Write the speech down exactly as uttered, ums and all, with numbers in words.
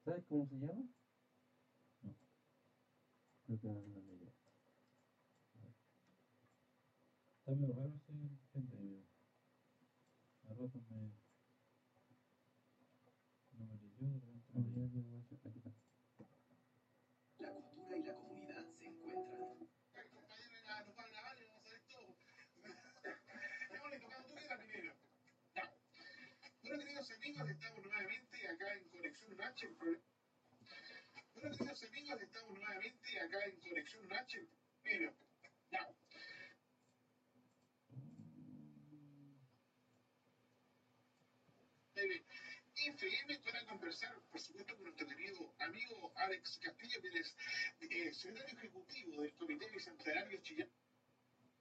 ¿Sabes cómo se llama? No. Creo que no tengo ni idea. Está medio raro ese pendrive. A ratos me... no me leyó, de repente me Comunidad leyó. de WhatsApp, aquí está. La cultura y la comunidad se encuentran. El compañero iba nos va a grabar y vamos a ver todo. Qué bonito, cuando tú quieras, primero. Ya. Bueno, queridos amigos, estamos nuevamente acá en Conexión H. el programa- Bueno, queridos amigos, estamos nuevamente acá en Conexión H. el Primero. Ya. F M para conversar, por supuesto, con nuestro querido amigo Alex Castillo, que es eh, secretario ejecutivo del Comité Bicentenario Chillán.